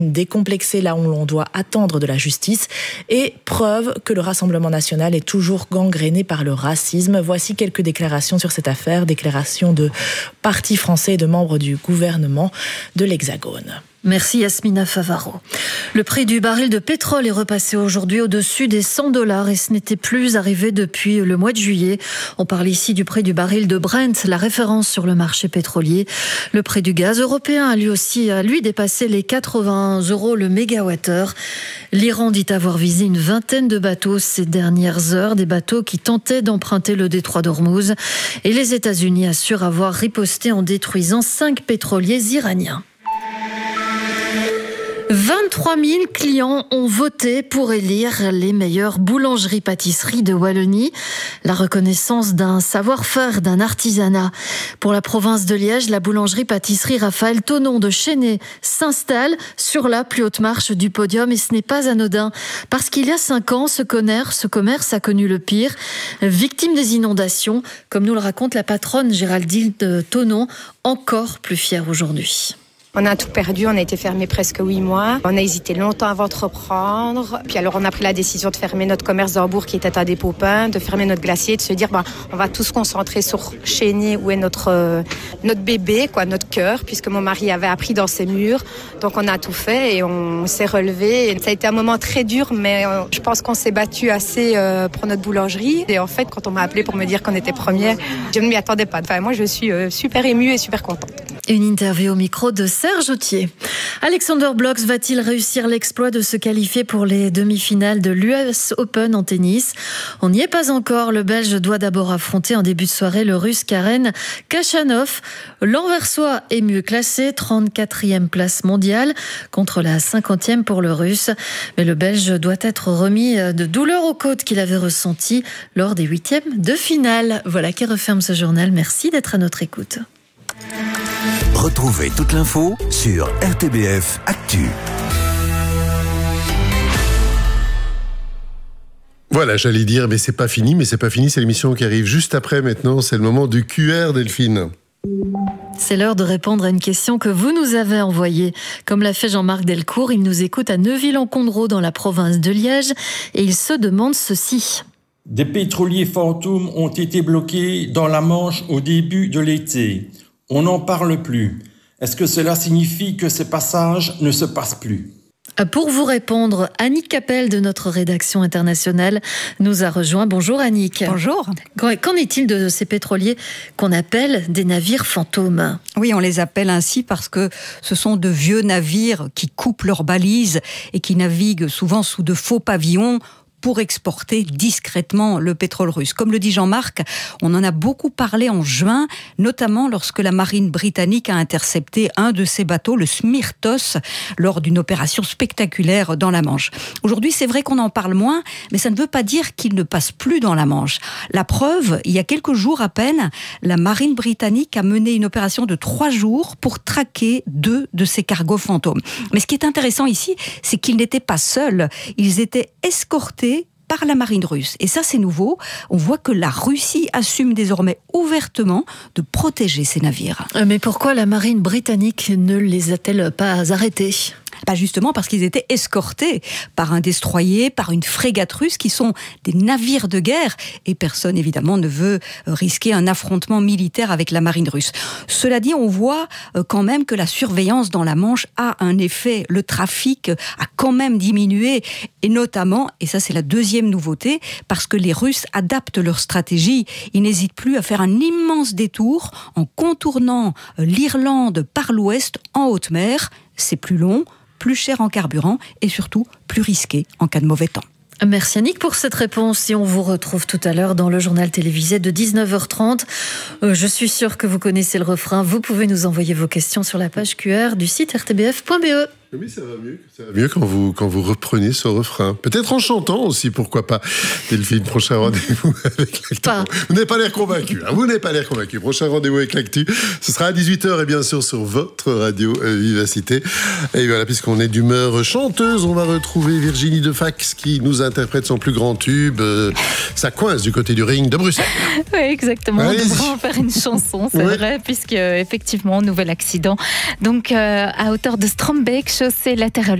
décomplexé là où l'on doit attendre de la justice et preuve que le Rassemblement national est toujours gangréné par le racisme. Voici quelques déclarations sur cette affaire, déclarations de partis français et de membres du gouvernement de l'Hexagone. Merci Yasmina Favaro. Le prix du baril de pétrole est repassé aujourd'hui au-dessus des $100 et ce n'était plus arrivé depuis le mois de juillet. On parle ici du prix du baril de Brent, la référence sur le marché pétrolier. Le prix du gaz européen a lui dépassé les 80 € le mégawattheure. L'Iran dit avoir visé une vingtaine de bateaux ces dernières heures, des bateaux qui tentaient d'emprunter le détroit d'Ormuz. Et les États-Unis assurent avoir riposté en détruisant 5 pétroliers iraniens. 23 000 clients ont voté pour élire les meilleures boulangeries-pâtisseries de Wallonie. La reconnaissance d'un savoir-faire, d'un artisanat. Pour la province de Liège, la boulangerie-pâtisserie Raphaël Thonon de Chénet s'installe sur la plus haute marche du podium et ce n'est pas anodin. Parce qu'il y a 5 ans, ce commerce a connu le pire. Victime des inondations, comme nous le raconte la patronne Géraldine Thonon, encore plus fière aujourd'hui. On a tout perdu, on a été fermé presque 8 mois. On a hésité longtemps avant de reprendre. Puis alors on a pris la décision de fermer notre commerce d'Hambourg qui était à des Popins, de fermer notre glacier, de se dire on va tous se concentrer sur Chénier où est notre bébé, notre cœur, puisque mon mari avait appris dans ses murs. Donc on a tout fait et on s'est relevé. Et ça a été un moment très dur, mais je pense qu'on s'est battu assez pour notre boulangerie. Et en fait, quand on m'a appelé pour me dire qu'on était première, je ne m'y attendais pas. Enfin, moi je suis super émue et super contente. Une interview au micro de Serge Autier. Alexander Blocks va-t-il réussir l'exploit de se qualifier pour les demi-finales de l'US Open en tennis ? On n'y est pas encore. Le Belge doit d'abord affronter en début de soirée le Russe Karen Khachanov. L'Anversois est mieux classé, 34e place mondiale contre la 50e pour le Russe. Mais le Belge doit être remis de douleurs aux côtes qu'il avait ressenties lors des 8e de finale. Voilà qui referme ce journal. Merci d'être à notre écoute. Retrouvez toute l'info sur RTBF Actu. Voilà, j'allais dire, mais c'est pas fini, c'est l'émission qui arrive juste après maintenant, c'est le moment du QR, Delphine. C'est l'heure de répondre à une question que vous nous avez envoyée. Comme l'a fait Jean-Marc Delcourt, il nous écoute à Neuville-en-Condroz dans la province de Liège et il se demande ceci. Des pétroliers fantômes ont été bloqués dans la Manche au début de l'été. On n'en parle plus. Est-ce que cela signifie que ces passages ne se passent plus ? Pour vous répondre, Annick Capel de notre rédaction internationale nous a rejoint. Bonjour Annick. Bonjour. Qu'en est-il de ces pétroliers qu'on appelle des navires fantômes ? Oui, on les appelle ainsi parce que ce sont de vieux navires qui coupent leurs balises et qui naviguent souvent sous de faux pavillons pour exporter discrètement le pétrole russe. Comme le dit Jean-Marc, on en a beaucoup parlé en juin, notamment lorsque la marine britannique a intercepté un de ces bateaux, le Smyrtos, lors d'une opération spectaculaire dans la Manche. Aujourd'hui, c'est vrai qu'on en parle moins, mais ça ne veut pas dire qu'il ne passe plus dans la Manche. La preuve, il y a quelques jours à peine, la marine britannique a mené une opération de 3 jours pour traquer 2 de ces cargos fantômes. Mais ce qui est intéressant ici, c'est qu'ils n'étaient pas seuls, ils étaient escortés par la marine russe. Et ça, c'est nouveau. On voit que la Russie assume désormais ouvertement de protéger ses navires. Mais pourquoi la marine britannique ne les a-t-elle pas arrêtés ? Pas justement parce qu'ils étaient escortés par un destroyer, par une frégate russe qui sont des navires de guerre et personne évidemment ne veut risquer un affrontement militaire avec la marine russe. Cela dit, on voit quand même que la surveillance dans la Manche a un effet. Le trafic a quand même diminué et notamment, et ça c'est la deuxième nouveauté, parce que les Russes adaptent leur stratégie. Ils n'hésitent plus à faire un immense détour en contournant l'Irlande par l'ouest en haute mer. C'est plus long, plus cher en carburant et surtout plus risqué en cas de mauvais temps. Merci Annick pour cette réponse et on vous retrouve tout à l'heure dans le journal télévisé de 19h30. Je suis sûre que vous connaissez le refrain. Vous pouvez nous envoyer vos questions sur la page QR du site rtbf.be. Oui, ça va mieux quand vous reprenez ce refrain. Peut-être en chantant aussi, pourquoi pas. Delphine, prochain rendez-vous avec l'actu. Vous n'avez pas l'air convaincu. Prochain rendez-vous avec l'actu. Ce sera à 18h et bien sûr sur votre radio Vivacité. Et voilà, puisqu'on est d'humeur chanteuse, on va retrouver Virginie Defax qui nous interprète son plus grand tube. Ça coince du côté du ring de Bruxelles. Oui, exactement. Allez-y. On devrait en faire une chanson, c'est vrai, puisque effectivement, nouvel accident. Donc, à hauteur de Strombeek, chaussée latérale